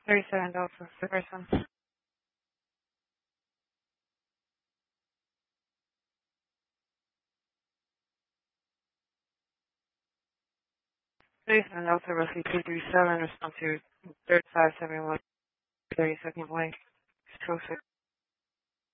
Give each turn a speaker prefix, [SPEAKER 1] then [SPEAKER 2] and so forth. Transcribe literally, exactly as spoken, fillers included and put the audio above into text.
[SPEAKER 1] thirty-seven Delta, the first one. thirty-seven Delta, roughly two three seven, response to thirty-five seventy-one, thirty-second way. two oh six.